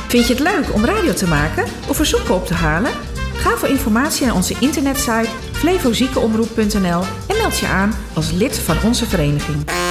Vind je het leuk om radio te maken of verzoeken op te halen? Ga voor informatie naar onze internetsite flevoziekenomroep.nl en meld je aan als lid van onze vereniging.